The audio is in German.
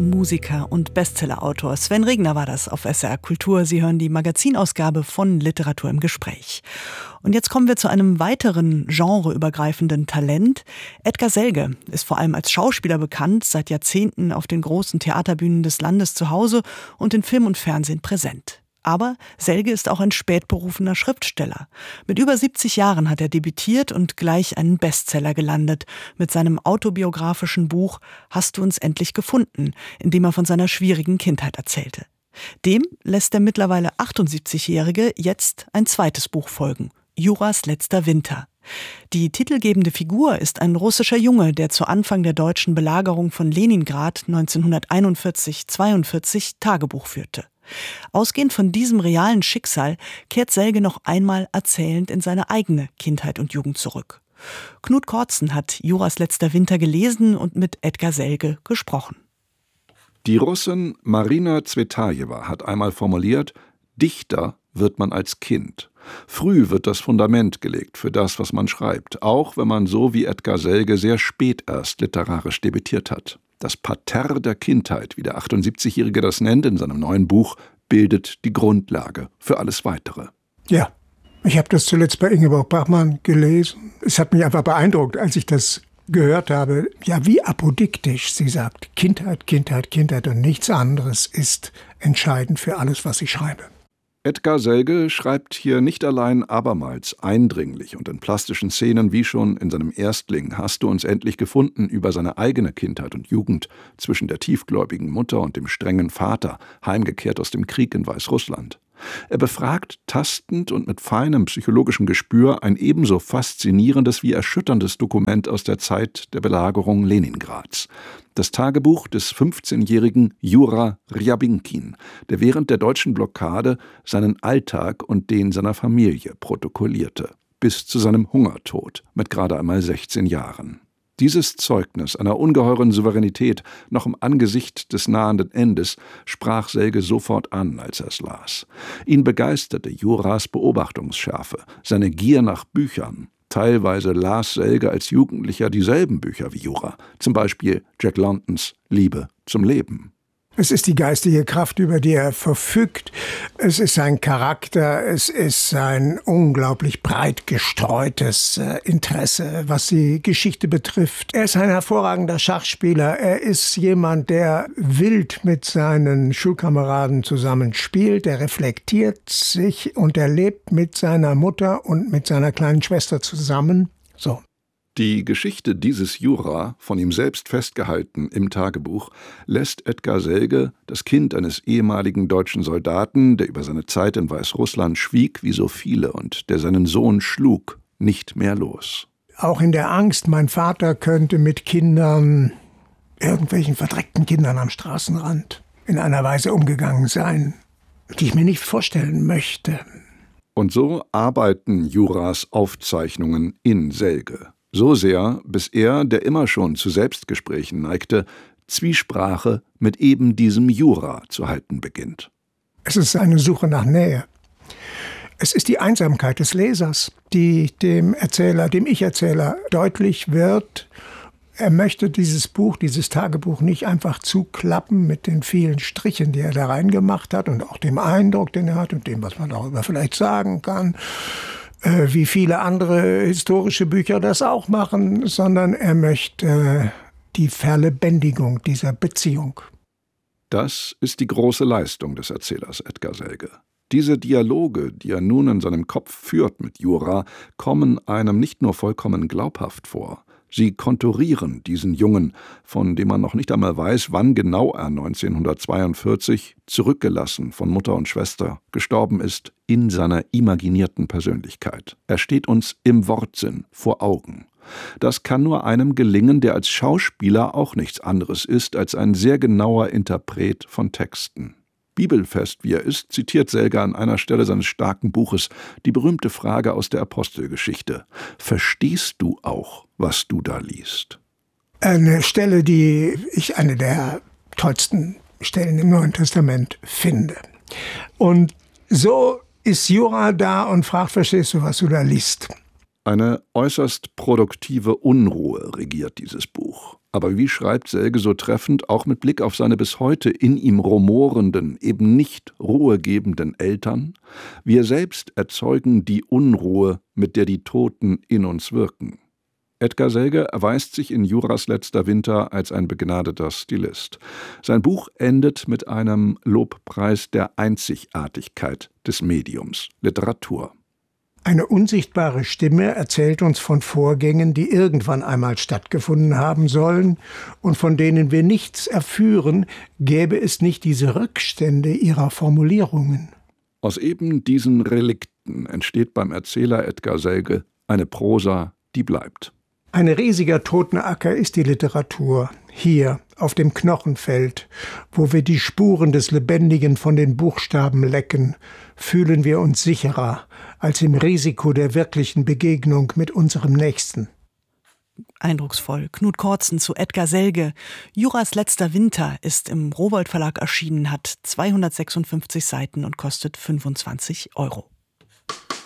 Musiker und Bestsellerautor. Sven Regner war das auf SR Kultur. Sie hören die Magazinausgabe von Literatur im Gespräch. Und jetzt kommen wir zu einem weiteren genreübergreifenden Talent. Edgar Selge ist vor allem als Schauspieler bekannt, seit Jahrzehnten auf den großen Theaterbühnen des Landes zu Hause und in Film und Fernsehen präsent. Aber Selge ist auch ein spätberufener Schriftsteller. Mit über 70 Jahren hat er debütiert und gleich einen Bestseller gelandet mit seinem autobiografischen Buch »Hast du uns endlich gefunden?«, in dem er von seiner schwierigen Kindheit erzählte. Dem lässt der mittlerweile 78-Jährige jetzt ein zweites Buch folgen, »Juras letzter Winter«. Die titelgebende Figur ist ein russischer Junge, der zu Anfang der deutschen Belagerung von Leningrad 1941/42 Tagebuch führte. Ausgehend von diesem realen Schicksal kehrt Selge noch einmal erzählend in seine eigene Kindheit und Jugend zurück. Knut Kortzen hat Juras letzter Winter gelesen und mit Edgar Selge gesprochen. Die Russin Marina Zvetajewa hat einmal formuliert: Dichter wird man als Kind. Früh wird das Fundament gelegt für das, was man schreibt, auch wenn man so wie Edgar Selge sehr spät erst literarisch debütiert hat. Das Parterre der Kindheit, wie der 78-Jährige das nennt in seinem neuen Buch, bildet die Grundlage für alles Weitere. Ja, ich habe das zuletzt bei Ingeborg Bachmann gelesen. Es hat mich einfach beeindruckt, als ich das gehört habe. Ja, wie apodiktisch sie sagt, Kindheit, Kindheit, Kindheit und nichts anderes ist entscheidend für alles, was ich schreibe. Edgar Selge schreibt hier nicht allein abermals eindringlich und in plastischen Szenen wie schon in seinem Erstling »Hast du uns endlich gefunden« über seine eigene Kindheit und Jugend zwischen der tiefgläubigen Mutter und dem strengen Vater, heimgekehrt aus dem Krieg in Weißrussland. Er befragt tastend und mit feinem psychologischem Gespür ein ebenso faszinierendes wie erschütterndes Dokument aus der Zeit der Belagerung Leningrads. Das Tagebuch des 15-jährigen Jura Rjabinkin, der während der deutschen Blockade seinen Alltag und den seiner Familie protokollierte, bis zu seinem Hungertod mit gerade einmal 16 Jahren. Dieses Zeugnis einer ungeheuren Souveränität noch im Angesicht des nahenden Endes sprach Selge sofort an, als er es las. Ihn begeisterte Juras Beobachtungsschärfe, seine Gier nach Büchern. Teilweise las Selge als Jugendlicher dieselben Bücher wie Jura, zum Beispiel Jack Londons Liebe zum Leben. Es ist die geistige Kraft, über die er verfügt. Es ist sein Charakter. Es ist sein unglaublich breit gestreutes Interesse, was die Geschichte betrifft. Er ist ein hervorragender Schachspieler. Er ist jemand, der wild mit seinen Schulkameraden zusammen spielt. Er reflektiert sich und er lebt mit seiner Mutter und mit seiner kleinen Schwester zusammen. So. Die Geschichte dieses Jura, von ihm selbst festgehalten im Tagebuch, lässt Edgar Selge, das Kind eines ehemaligen deutschen Soldaten, der über seine Zeit in Weißrussland schwieg wie so viele und der seinen Sohn schlug, nicht mehr los. Auch in der Angst, mein Vater könnte mit Kindern, irgendwelchen verdreckten Kindern am Straßenrand, in einer Weise umgegangen sein, die ich mir nicht vorstellen möchte. Und so arbeiten Juras Aufzeichnungen in Selge. So sehr, bis er, der immer schon zu Selbstgesprächen neigte, Zwiesprache mit eben diesem Jura zu halten beginnt. Es ist eine Suche nach Nähe. Es ist die Einsamkeit des Lesers, die dem Ich-Erzähler deutlich wird. Er möchte dieses Buch, dieses Tagebuch nicht einfach zuklappen mit den vielen Strichen, die er da reingemacht hat und auch dem Eindruck, den er hat und dem, was man darüber vielleicht sagen kann, wie viele andere historische Bücher das auch machen, sondern er möchte die Verlebendigung dieser Beziehung. Das ist die große Leistung des Erzählers Edgar Selge. Diese Dialoge, die er nun in seinem Kopf führt mit Jura, kommen einem nicht nur vollkommen glaubhaft vor. Sie konturieren diesen Jungen, von dem man noch nicht einmal weiß, wann genau er 1942, zurückgelassen von Mutter und Schwester, gestorben ist, in seiner imaginierten Persönlichkeit. Er steht uns im Wortsinn vor Augen. Das kann nur einem gelingen, der als Schauspieler auch nichts anderes ist als ein sehr genauer Interpret von Texten. Bibelfest wie er ist, zitiert Selge an einer Stelle seines starken Buches die berühmte Frage aus der Apostelgeschichte: Verstehst du auch, was du da liest? Eine Stelle, die ich eine der tollsten Stellen im Neuen Testament finde. Und so ist Jura da und fragt: Verstehst du, was du da liest? Eine äußerst produktive Unruhe regiert dieses Buch. Aber wie schreibt Selge so treffend, auch mit Blick auf seine bis heute in ihm rumorenden, eben nicht ruhegebenden Eltern: Wir selbst erzeugen die Unruhe, mit der die Toten in uns wirken. Edgar Selge erweist sich in Juras letzter Winter als ein begnadeter Stilist. Sein Buch endet mit einem Lobpreis der Einzigartigkeit des Mediums Literatur. Eine unsichtbare Stimme erzählt uns von Vorgängen, die irgendwann einmal stattgefunden haben sollen und von denen wir nichts erführen, gäbe es nicht diese Rückstände ihrer Formulierungen. Aus eben diesen Relikten entsteht beim Erzähler Edgar Selge eine Prosa, die bleibt. Ein riesiger Totenacker ist die Literatur, hier auf dem Knochenfeld, wo wir die Spuren des Lebendigen von den Buchstaben lecken, fühlen wir uns sicherer als im Risiko der wirklichen Begegnung mit unserem Nächsten. Eindrucksvoll. Knut Kortzen zu Edgar Selge. Juras letzter Winter ist im Rowohlt Verlag erschienen, hat 256 Seiten und kostet 25 €.